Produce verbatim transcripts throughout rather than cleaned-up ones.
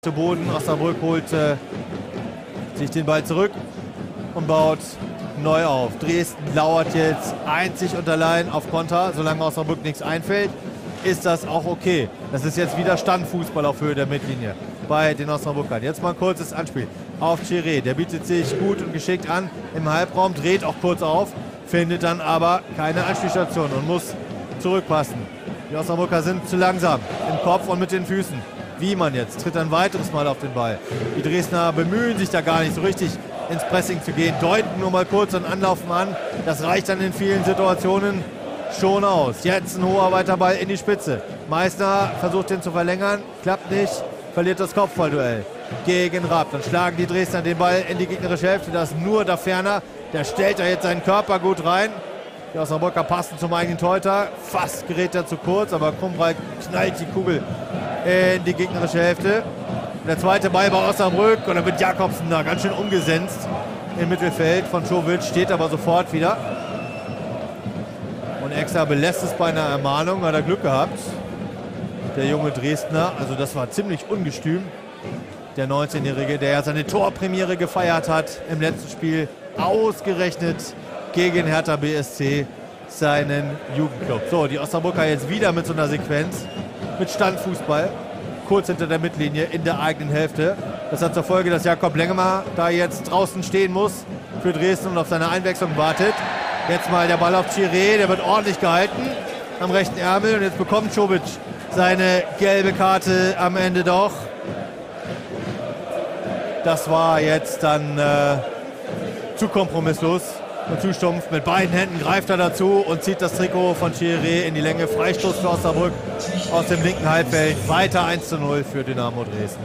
Zu Boden. Osnabrück holt äh, sich den Ball zurück und baut neu auf. Dresden lauert jetzt einzig und allein auf Konter. Solange Osnabrück nichts einfällt, ist das auch okay. Das ist jetzt wieder Standfußball auf Höhe der Mittellinie bei den Osnabrückern. Jetzt mal ein kurzes Anspiel auf Chiré. Der bietet sich gut und geschickt an im Halbraum, dreht auch kurz auf, findet dann aber keine Anspielstation und muss zurückpassen. Die Osnabrücker sind zu langsam im Kopf und mit den Füßen. Wiemann jetzt tritt ein weiteres Mal auf den Ball. Die Dresdner bemühen sich da gar nicht so richtig ins Pressing zu gehen, deuten nur mal kurz und anlaufen an. Das reicht dann in vielen Situationen schon aus. Jetzt ein hoher weiter Ball in die Spitze. Meißner versucht den zu verlängern, klappt nicht, verliert das Kopfballduell gegen Rapp. Dann schlagen die Dresdner den Ball in die gegnerische Hälfte. Das ist nur da ferner. Der stellt da jetzt seinen Körper gut rein. Die Osnabrücker passen zum eigenen Torhüter. Fast gerät er zu kurz, aber Krumbreit knallt die Kugel in die gegnerische Hälfte. Und der zweite Ball bei Osnabrück und dann wird Jakobsen da ganz schön umgesetzt im Mittelfeld von Czovic, steht aber sofort wieder. Und Exer belässt es bei einer Ermahnung, hat er Glück gehabt. Der junge Dresdner, also das war ziemlich ungestüm. Der neunzehnjährige, der ja seine Torpremiere gefeiert hat im letzten Spiel, ausgerechnet gegen Hertha B S C, seinen Jugendclub. So, die Osnabrücker jetzt wieder mit so einer Sequenz, mit Standfußball, kurz hinter der Mittellinie in der eigenen Hälfte. Das hat zur Folge, dass Jakob Lengemer da jetzt draußen stehen muss für Dresden und auf seine Einwechslung wartet. Jetzt mal der Ball auf Chiré, der wird ordentlich gehalten am rechten Ärmel und jetzt bekommt Czovic seine gelbe Karte am Ende doch. Das war jetzt dann äh, zu kompromisslos und zu stumpf. Mit beiden Händen greift er dazu und zieht das Trikot von Chiré in die Länge. Freistoß für Osnabrück aus dem linken Halbfeld. Weiter eins zu null für Dynamo Dresden.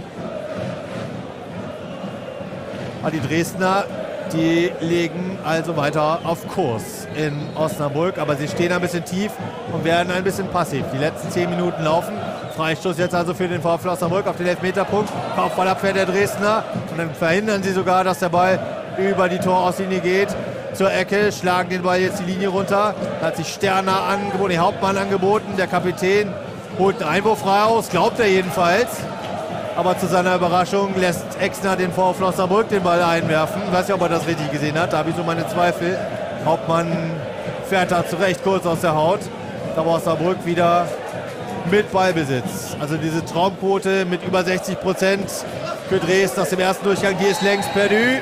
Aber die Dresdner, die legen also weiter auf Kurs in Osnabrück. Aber sie stehen ein bisschen tief und werden ein bisschen passiv. Die letzten zehn Minuten laufen. Freistoß jetzt also für den VfL Osnabrück auf den Elfmeterpunkt. Kopfballabwehr der Dresdner. Und dann verhindern sie sogar, dass der Ball über die Torauslinie geht. Zur Ecke, schlagen den Ball jetzt die Linie runter. Da hat sich Sterner angeboten, die Hauptmann angeboten. Der Kapitän holt einen Einwurf raus, glaubt er jedenfalls. Aber zu seiner Überraschung lässt Exner den VfL Osnabrück den Ball einwerfen. Ich weiß nicht, ob er das richtig gesehen hat, da habe ich so meine Zweifel. Hauptmann fährt da zurecht kurz aus der Haut. Da war Osnabrück wieder mit Ballbesitz. Also diese Traumquote mit über sechzig Prozent für Dresden aus dem ersten Durchgang, die ist längst perdu.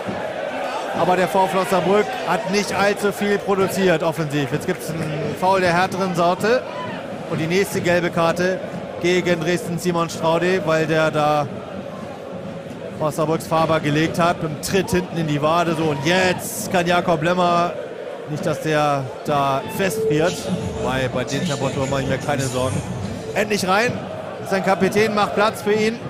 Aber der VfL Osnabrück hat nicht allzu viel produziert offensiv. Jetzt gibt es einen Foul der härteren Sorte und die nächste gelbe Karte gegen Dresden Simon Straude, weil der da Osnabrücks Faber gelegt hat, mit dem Tritt hinten in die Wade. So, und jetzt kann Jakob Lemmer, nicht, dass der da fest wird, weil bei den Temperaturen mache ich mir keine Sorgen. Endlich rein, sein Kapitän macht Platz für ihn.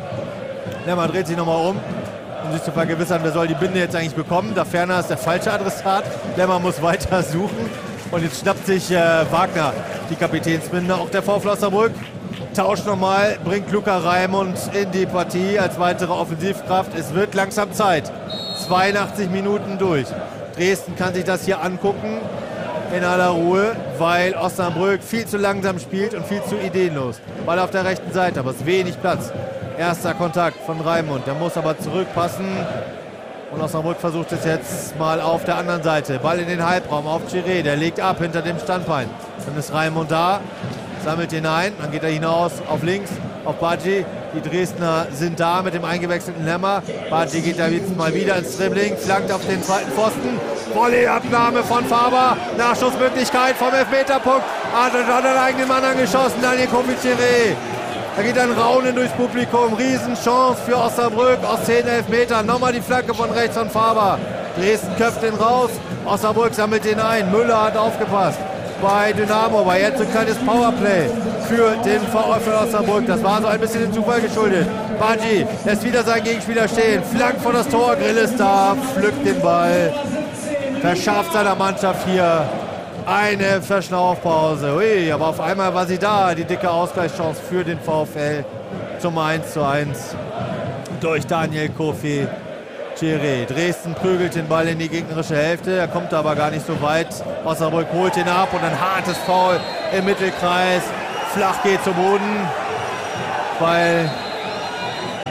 Lemmer dreht sich nochmal um, um sich zu vergewissern, wer soll die Binde jetzt eigentlich bekommen. Da ferner ist der falsche Adressat. Lemmer muss weiter suchen. Und jetzt schnappt sich äh, Wagner die Kapitänsbinde. Auch der VfL Osnabrück tauscht nochmal, bringt Luca Raimund in die Partie als weitere Offensivkraft. Es wird langsam Zeit. zweiundachtzig Minuten durch. Dresden kann sich das hier angucken in aller Ruhe, weil Osnabrück viel zu langsam spielt und viel zu ideenlos. Ball auf der rechten Seite, aber es ist wenig Platz. Erster Kontakt von Raimund, der muss aber zurückpassen. Und Osnabrück versucht es jetzt mal auf der anderen Seite. Ball in den Halbraum auf Chiré, der legt ab hinter dem Standbein. Dann ist Raimund da, sammelt ihn ein, dann geht er hinaus auf links, auf Badji. Die Dresdner sind da mit dem eingewechselten Lemmer. Badji geht da jetzt mal wieder ins Dribbling, flankt auf den zweiten Pfosten. Volleyabnahme von Faber, Nachschussmöglichkeit vom Elfmeterpunkt. Ah, da hat er den eigenen Mann angeschossen, Daniel Kofi Chiré. Da geht ein Raunen durchs Publikum. Riesenchance für Osnabrück aus zehn Elfmetern. Nochmal die Flanke von rechts von Faber. Dresden köpft den raus. Osnabrück sammelt den ein. Müller hat aufgepasst bei Dynamo. Aber jetzt ein kleines Powerplay für den VfL Osnabrück. Das war so ein bisschen dem Zufall geschuldet. Badji lässt wieder seinen Gegenspieler stehen. Flankt vor das Tor. Grill ist da. Pflückt den Ball. Verschafft seiner Mannschaft hier eine Verschnaufpause. Ui, aber auf einmal war sie da, die dicke Ausgleichschance für den VfL zum eins zu eins durch Daniel Kofi Chiré. Dresden prügelt den Ball in die gegnerische Hälfte, er kommt aber gar nicht so weit. Osnabrück holt ihn ab und ein hartes Foul im Mittelkreis. Flach geht zu Boden, weil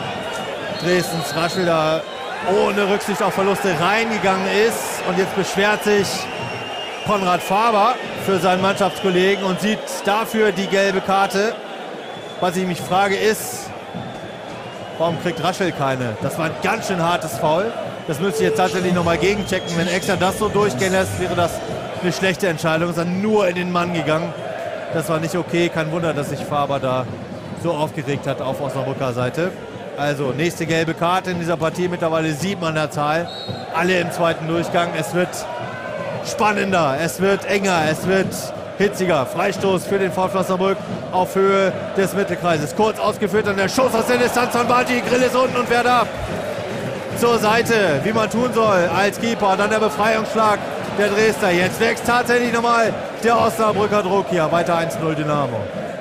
Dresdens Raschel da ohne Rücksicht auf Verluste reingegangen ist. Und jetzt beschwert sich Konrad Faber für seinen Mannschaftskollegen und sieht dafür die gelbe Karte. Was ich mich frage ist, warum kriegt Raschel keine? Das war ein ganz schön hartes Foul. Das müsste ich jetzt tatsächlich nochmal gegenchecken. Wenn Exner das so durchgehen lässt, wäre das eine schlechte Entscheidung. Ist dann nur in den Mann gegangen. Das war nicht okay. Kein Wunder, dass sich Faber da so aufgeregt hat auf Osnabrücker Seite. Also nächste gelbe Karte in dieser Partie. Mittlerweile sieben an der Zahl. Alle im zweiten Durchgang. Es wird spannender, es wird enger, es wird hitziger. Freistoß für den VfL Osnabrück auf Höhe des Mittelkreises. Kurz ausgeführt und der Schuss aus der Distanz von Baji. Grill ist unten und fährt ab. Zur Seite, wie man tun soll als Keeper. Dann der Befreiungsschlag der Dresdner. Jetzt wächst tatsächlich nochmal der Osnabrücker Druck hier. Weiter eins null Dynamo.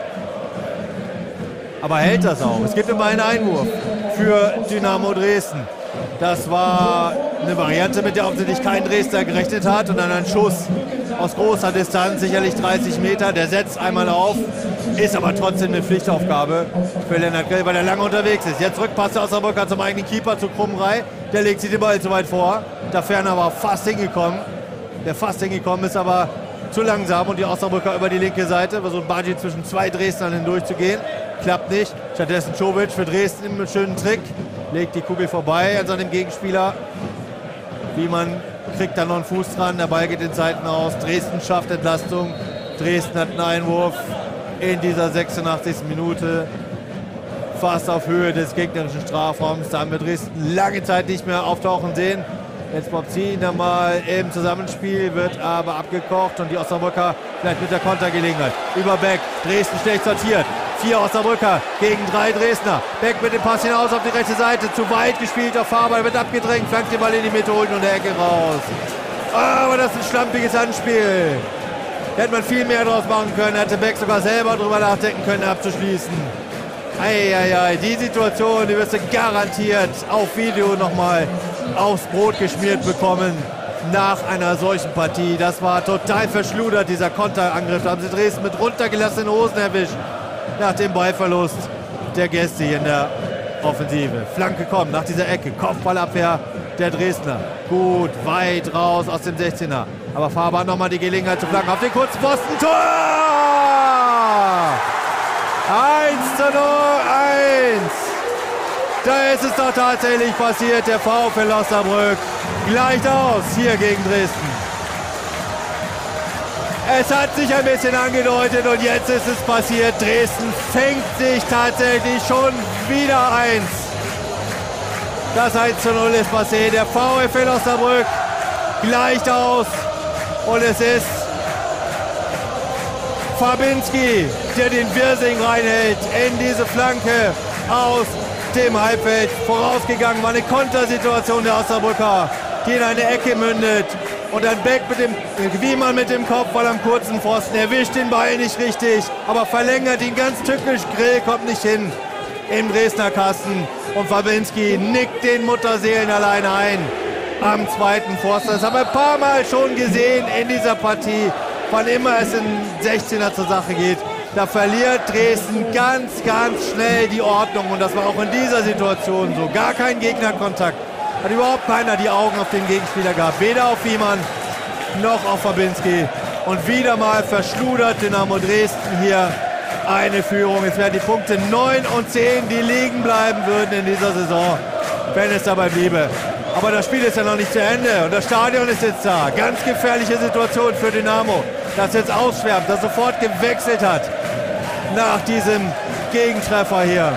Aber hält das auch? Es gibt immer einen Einwurf für Dynamo Dresden. Das war eine Variante, mit der offensichtlich kein Dresdner gerechnet hat. Und dann ein Schuss aus großer Distanz, sicherlich dreißig Meter. Der setzt einmal auf, ist aber trotzdem eine Pflichtaufgabe für Lennart Grill, weil er lange unterwegs ist. Jetzt Rückpass der Osnabrücker zum eigenen Keeper, zu Krummerei. Der legt sich den Ball zu weit vor. Da Ferner war fast hingekommen. Der fast hingekommen ist aber zu langsam. Und die Osnabrücker über die linke Seite versucht Baji zwischen zwei Dresdnern hindurchzugehen. Klappt nicht. Stattdessen Czovic für Dresden im schönen Trick. Legt die Kugel vorbei an seinem Gegenspieler. Wie man kriegt da noch einen Fuß dran. Der Ball geht in Seiten aus. Dresden schafft Entlastung. Dresden hat einen Einwurf in dieser sechsundachtzigsten Minute. Fast auf Höhe des gegnerischen Strafraums. Da haben wir Dresden lange Zeit nicht mehr auftauchen sehen. Jetzt Bobzin da mal im Zusammenspiel, wird aber abgekocht und die Osnabrücker vielleicht mit der Kontergelegenheit. Über Beck, Dresden schlecht sortiert. Vier Osnabrücker gegen drei Dresdner. Beck mit dem Pass hinaus auf die rechte Seite. Zu weit gespielt auf Faber, wird abgedrängt, flankt den Ball in die Mitte, holt und der Ecke raus. Aber das ist ein schlampiges Anspiel. Hätte man viel mehr draus machen können, hätte Beck sogar selber drüber nachdenken können, abzuschließen. Eieiei, die Situation, die wirst du garantiert auf Video nochmal aufs Brot geschmiert bekommen nach einer solchen Partie. Das war total verschludert, dieser Konterangriff. Da haben sie Dresden mit runtergelassenen Hosen erwischt nach dem Ballverlust der Gäste hier in der Offensive. Flanke kommt nach dieser Ecke, Kopfballabwehr der Dresdner. Gut, weit raus aus dem sechzehner. Aber Faber hat nochmal die Gelegenheit zu flanken auf den kurzen Pfosten. Tor! eins zu null, eins. Da ist es doch tatsächlich passiert. Der VfL Osnabrück gleicht aus hier gegen Dresden. Es hat sich ein bisschen angedeutet und jetzt ist es passiert. Dresden fängt sich tatsächlich schon wieder eins. Das eins zu null ist passiert. Der VfL Osnabrück gleicht aus und es ist Fabinski, der den Wirsing reinhält in diese Flanke aus dem Halbfeld. Vorausgegangen war eine Kontersituation der Osnabrücker, die in eine Ecke mündet. Und dann Beck mit dem Wiemann mit dem Kopfball am kurzen Pfosten. Erwischt den Ball nicht richtig, aber verlängert ihn ganz tückisch. Grill kommt nicht hin im Dresdner Kasten. Und Fabinski nickt den Mutterseelen allein ein am zweiten Pfosten. Das haben wir ein paar Mal schon gesehen in dieser Partie. Wann immer es in sechzehner zur Sache geht, da verliert Dresden ganz, ganz schnell die Ordnung. Und das war auch in dieser Situation so. Gar kein Gegnerkontakt. Hat überhaupt keiner die Augen auf den Gegenspieler gehabt. Weder auf Wiemann noch auf Fabinski. Und wieder mal verschludert Dynamo Dresden hier eine Führung. Es wären die Punkte neun und zehn, die liegen bleiben würden in dieser Saison, wenn es dabei bliebe. Aber das Spiel ist ja noch nicht zu Ende und das Stadion ist jetzt da. Ganz gefährliche Situation für Dynamo, das jetzt ausschwärmt, das sofort gewechselt hat nach diesem Gegentreffer hier.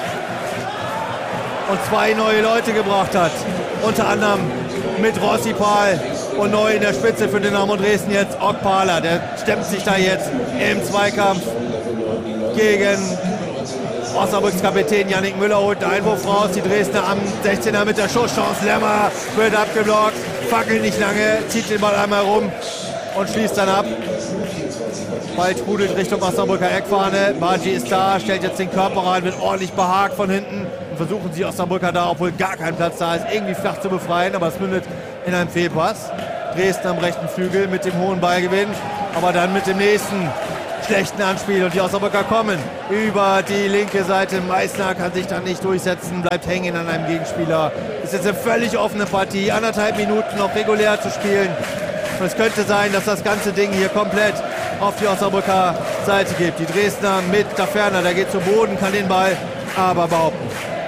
Und zwei neue Leute gebracht hat. Unter anderem mit Rossi Pahl und neu in der Spitze für Dynamo Dresden jetzt Okpala. Der stemmt sich da jetzt im Zweikampf gegen Osnabrücks Kapitän Yannick Müller, holt einen Einwurf raus. Die Dresdner am sechzehner mit der Schusschance. Lemmer wird abgeblockt, fackelt nicht lange, zieht den Ball einmal rum und schließt dann ab. Ball sprudelt Richtung Osnabrücker Eckfahne. Baji ist da, stellt jetzt den Körper rein, wird ordentlich behagt von hinten. Und versuchen sie Osnabrücker da, obwohl gar kein Platz da ist, irgendwie flach zu befreien. Aber es mündet in einem Fehlpass. Dresden am rechten Flügel mit dem hohen Ballgewinn. Aber dann mit dem nächsten schlechten Anspiel und die Osnabrücker kommen über die linke Seite. Meißner kann sich dann nicht durchsetzen, bleibt hängen an einem Gegenspieler. Es ist eine völlig offene Partie, anderthalb Minuten noch regulär zu spielen. Und es könnte sein, dass das ganze Ding hier komplett auf die Osnabrücker Seite geht. Die Dresdner mit da Ferner, der geht zu Boden, kann den Ball aber behaupten.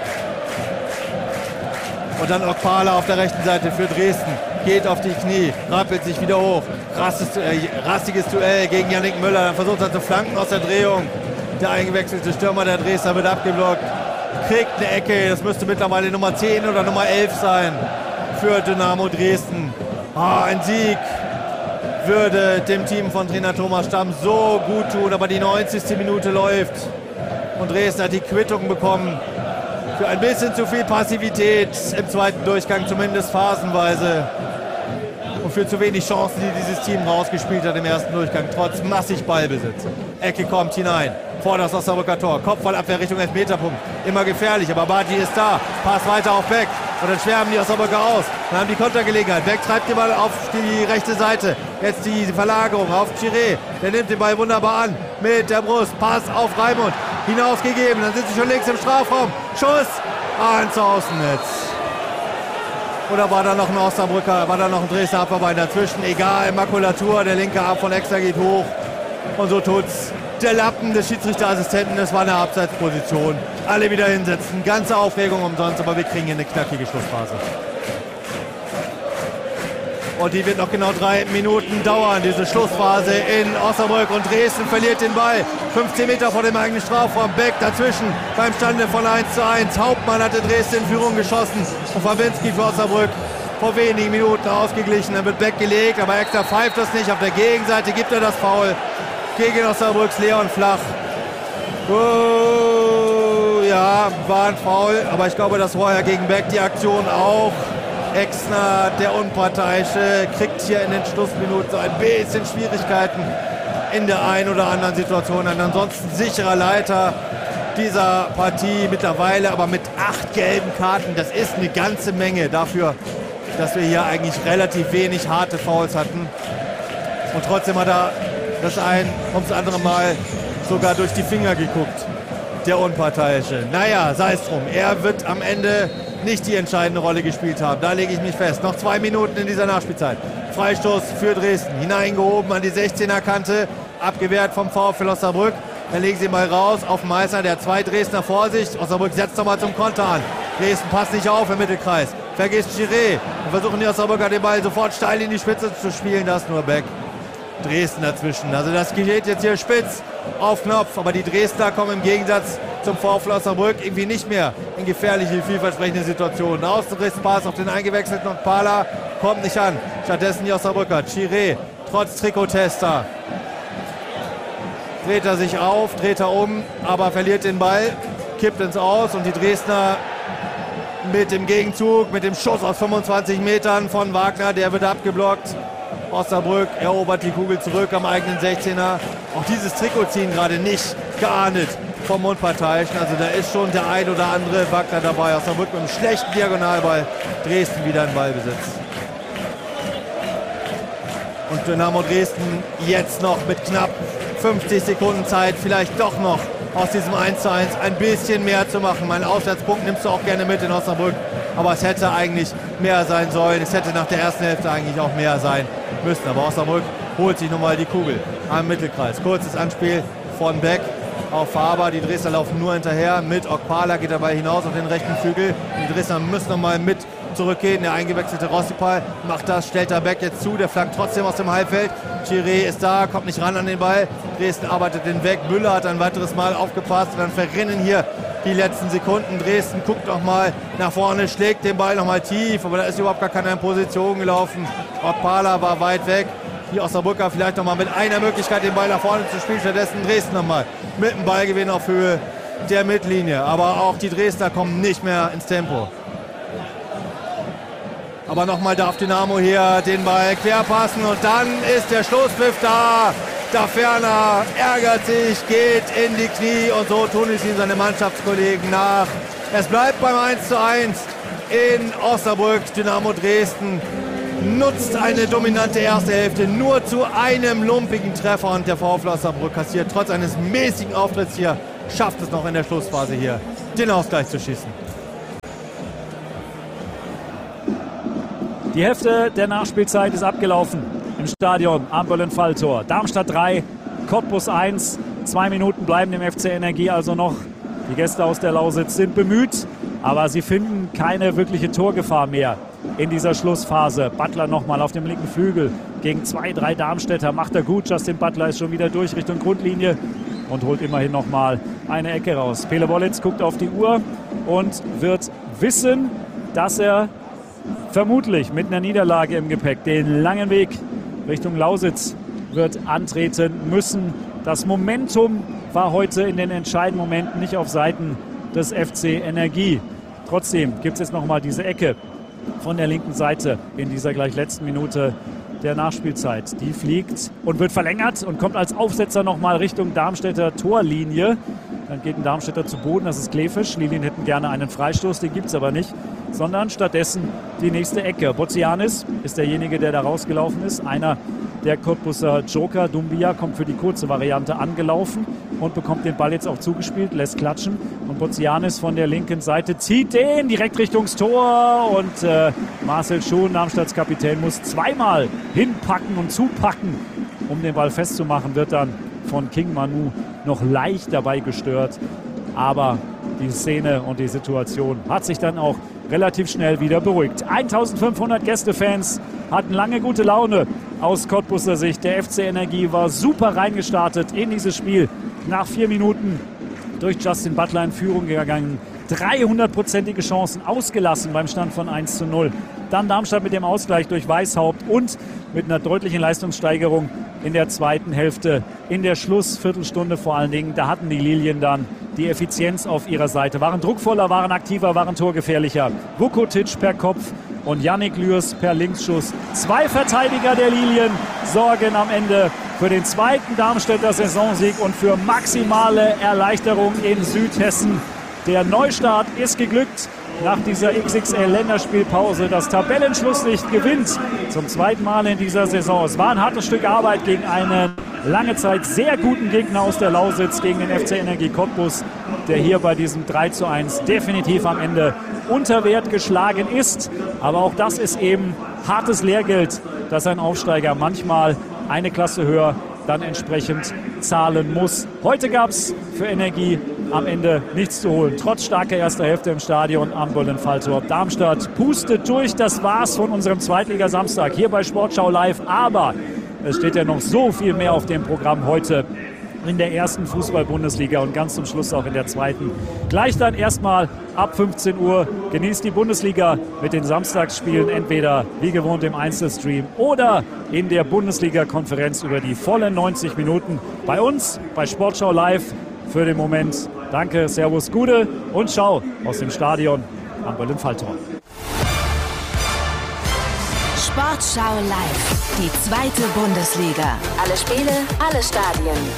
Und dann Okpala auf der rechten Seite für Dresden. Geht auf die Knie, rappelt sich wieder hoch. Rastes, äh, rastiges Duell gegen Yannick Müller. Dann versucht er zu flanken aus der Drehung. Der eingewechselte Stürmer der Dresdner wird abgeblockt. Kriegt eine Ecke. Das müsste mittlerweile Nummer zehn oder Nummer elf sein für Dynamo Dresden. Ah, ein Sieg würde dem Team von Trainer Thomas Stamm so gut tun. Aber die neunzigste Minute läuft. Und Dresden hat die Quittung bekommen. Für ein bisschen zu viel Passivität im zweiten Durchgang, zumindest phasenweise. Und für zu wenig Chancen, die dieses Team rausgespielt hat im ersten Durchgang, trotz massig Ballbesitz. Ecke kommt hinein, vor das Osnabrücker Tor. Kopfballabwehr Richtung Elfmeterpunkt. Immer gefährlich, aber Badi ist da. Pass weiter auf Beck. Und dann schwärmen die Osnabrücker aus. Dann haben die Kontergelegenheit. Beck treibt den Ball auf die rechte Seite. Jetzt die Verlagerung auf Chiré. Der nimmt den Ball wunderbar an. Mit der Brust. Pass auf Raimund. Hinausgegeben. Dann sind sie schon links im Strafraum. Schuss. Ah, ins Außennetz. Oder war da noch ein Osnabrücker, war da noch ein Dresdner Abwehrbein dazwischen? Egal, Makulatur, der linke Arm von Exter geht hoch. Und so tut's der Lappen des Schiedsrichterassistenten. Das war eine Abseitsposition. Alle wieder hinsetzen. Ganze Aufregung umsonst, aber wir kriegen hier eine knackige Schlussphase. Und die wird noch genau drei Minuten dauern, diese Schlussphase in Osnabrück. Und Dresden verliert den Ball. fünfzehn Meter vor dem eigenen Strafraum. Beck dazwischen beim Stande von eins zu eins. Hauptmann hatte Dresden in Führung geschossen. Und Fabinski für Osnabrück vor wenigen Minuten ausgeglichen. Dann wird Beck gelegt, aber Exter pfeift das nicht. Auf der Gegenseite gibt er das Foul gegen Osnabrücks Leon Flach. Oh, ja, war ein Foul. Aber ich glaube, das war ja gegen Beck die Aktion auch. Exner, der Unparteiische, kriegt hier in den Schlussminuten so ein bisschen Schwierigkeiten in der einen oder anderen Situation. Ein ansonsten sicherer Leiter dieser Partie mittlerweile, aber mit acht gelben Karten. Das ist eine ganze Menge dafür, dass wir hier eigentlich relativ wenig harte Fouls hatten. Und trotzdem hat er das ein ums andere Mal sogar durch die Finger geguckt, der Unparteiische. Naja, sei es drum. Er wird am Ende nicht die entscheidende Rolle gespielt haben. Da lege ich mich fest. Noch zwei Minuten in dieser Nachspielzeit. Freistoß für Dresden. Hineingehoben an die sechzehner Kante. Abgewehrt vom VfL Osnabrück. Dann legen sie mal raus auf Meißner. Der zwei Dresdner Vorsicht. Osnabrück setzt nochmal zum Konter an. Dresden passt nicht auf im Mittelkreis. Vergisst Chiré. Und versuchen die Osnabrücker den Ball sofort steil in die Spitze zu spielen. Das nur Beck. Dresden dazwischen. Also das geht jetzt hier spitz auf Knopf. Aber die Dresdner kommen im Gegensatz zum VfL Osnabrück irgendwie nicht mehr in gefährliche, vielversprechende Situationen. Außenrisspass auf den eingewechselten Okpala kommt nicht an. Stattdessen die Osnabrücker. Chiré, trotz Trikottester, dreht er sich auf, dreht er um, aber verliert den Ball, kippt ins Aus und die Dresdner mit dem Gegenzug, mit dem Schuss aus fünfundzwanzig Metern von Wagner, der wird abgeblockt. Osnabrück erobert die Kugel zurück am eigenen sechzehner. Auch dieses Trikot ziehen gerade nicht geahndet vom Unparteiischen. Also da ist schon der ein oder andere Wagner dabei. Osnabrück mit einem schlechten Diagonalball. Dresden wieder in Ballbesitz. Und Dynamo Dresden jetzt noch mit knapp fünfzig Sekunden Zeit vielleicht doch noch aus diesem eins zu eins ein bisschen mehr zu machen. Meinen Auswärtspunkt nimmst du auch gerne mit in Osnabrück. Aber es hätte eigentlich mehr sein sollen. Es hätte nach der ersten Hälfte eigentlich auch mehr sein müssen. Aber Osnabrück holt sich nochmal die Kugel am Mittelkreis. Kurzes Anspiel von Beck auf Faber. Die Dresdner laufen nur hinterher. Mit Okpala geht dabei hinaus auf den rechten Flügel. Die Dresdner müssen nochmal mit zurückgehen. Der eingewechselte Rossipal macht das, stellt der Beck jetzt zu. Der flankt trotzdem aus dem Halbfeld. Chiré ist da, kommt nicht ran an den Ball. Dresden arbeitet den weg. Müller hat ein weiteres Mal aufgepasst. Und dann verrinnen hier die letzten Sekunden. Dresden guckt nochmal nach vorne, schlägt den Ball nochmal tief. Aber da ist überhaupt gar keiner in Position gelaufen. Okpala war weit weg. Die Osnabrücker vielleicht nochmal mit einer Möglichkeit, den Ball nach vorne zu spielen. Stattdessen Dresden nochmal mit dem Ballgewinn auf Höhe der Mittellinie. Aber auch die Dresdner kommen nicht mehr ins Tempo. Aber nochmal darf Dynamo hier den Ball querpassen und dann ist der Schlusspfiff da. Da Ferner ärgert sich, geht in die Knie und so tun es ihm seine Mannschaftskollegen nach. Es bleibt beim eins zu eins in Osnabrück. Dynamo Dresden nutzt eine dominante erste Hälfte nur zu einem lumpigen Treffer und der VfL Osnabrück kassiert trotz eines mäßigen Auftritts hier, schafft es noch in der Schlussphase hier, den Ausgleich zu schießen. Die Hälfte der Nachspielzeit ist abgelaufen im Stadion am Böllen-Falltor. Darmstadt drei, Cottbus eins. Zwei Minuten bleiben dem F C Energie also noch. Die Gäste aus der Lausitz sind bemüht, aber sie finden keine wirkliche Torgefahr mehr in dieser Schlussphase. Butler nochmal auf dem linken Flügel gegen zwei, drei Darmstädter. Macht er gut. Justin Butler ist schon wieder durch Richtung Grundlinie und holt immerhin nochmal eine Ecke raus. Pele Wollitz guckt auf die Uhr und wird wissen, dass er vermutlich mit einer Niederlage im Gepäck den langen Weg Richtung Lausitz wird antreten müssen. Das Momentum war heute in den entscheidenden Momenten nicht auf Seiten des F C Energie. Trotzdem gibt es jetzt nochmal diese Ecke von der linken Seite in dieser gleich letzten Minute der Nachspielzeit. Die fliegt und wird verlängert und kommt als Aufsetzer nochmal Richtung Darmstädter Torlinie. Dann geht ein Darmstädter zu Boden, das ist Kleefisch. Lilien hätten gerne einen Freistoß, den gibt es aber nicht. Sondern stattdessen die nächste Ecke. Bozianis ist derjenige, der da rausgelaufen ist. Einer der Cottbuser Joker. Doumbia kommt für die kurze Variante angelaufen und bekommt den Ball jetzt auch zugespielt, lässt klatschen. Und Bozianis von der linken Seite zieht den direkt Richtungs Tor. Und äh, Marcel Schuhn, Darmstadts Kapitän, muss zweimal hinpacken und zupacken, um den Ball festzumachen. Wird dann von King Manu noch leicht dabei gestört. Aber die Szene und die Situation hat sich dann auch relativ schnell wieder beruhigt. eintausendfünfhundert Gästefans hatten lange gute Laune aus Cottbuser Sicht. Der F C Energie war super reingestartet in dieses Spiel. Nach vier Minuten durch Justin Butler in Führung gegangen. dreihundertprozentige Chancen ausgelassen beim Stand von eins zu null. Dann Darmstadt mit dem Ausgleich durch Weishaupt und mit einer deutlichen Leistungssteigerung in der zweiten Hälfte. In der Schlussviertelstunde vor allen Dingen, da hatten die Lilien dann die Effizienz auf ihrer Seite. Waren druckvoller, waren aktiver, waren torgefährlicher. Vukotic per Kopf und Yannick Lührs per Linksschuss. Zwei Verteidiger der Lilien sorgen am Ende für den zweiten Darmstädter Saisonsieg und für maximale Erleichterung in Südhessen. Der Neustart ist geglückt. Nach dieser X X L-Länderspielpause das Tabellenschlusslicht gewinnt zum zweiten Mal in dieser Saison. Es war ein hartes Stück Arbeit gegen einen lange Zeit sehr guten Gegner aus der Lausitz, gegen den F C Energie Cottbus, der hier bei diesem drei zu eins definitiv am Ende unter Wert geschlagen ist. Aber auch das ist eben hartes Lehrgeld, dass ein Aufsteiger manchmal eine Klasse höher dann entsprechend zahlen muss. Heute gab es für Energie am Ende nichts zu holen. Trotz starker erster Hälfte im Stadion am Böllen-Falltor. Darmstadt pustet durch. Das war's von unserem Zweitliga-Samstag hier bei Sportschau Live. Aber es steht ja noch so viel mehr auf dem Programm heute in der ersten Fußball-Bundesliga und ganz zum Schluss auch in der zweiten. Gleich dann erstmal ab fünfzehn Uhr genießt die Bundesliga mit den Samstagsspielen entweder wie gewohnt im Einzelstream oder in der Bundesliga-Konferenz über die vollen neunzig Minuten bei uns bei Sportschau Live. Für den Moment danke, Servus, Gude und Ciao aus dem Stadion am Böllen-Falltor. Sportschau Live, die zweite Bundesliga. Alle Spiele, alle Stadien,